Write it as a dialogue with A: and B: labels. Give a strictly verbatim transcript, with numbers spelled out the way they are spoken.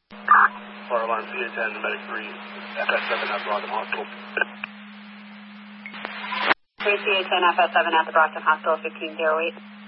A: Fire alarm C A ten, medic three, F S seven at Brockton Hospital.
B: three C A ten F S seven at the Brockton Hospital, fifteen oh eight.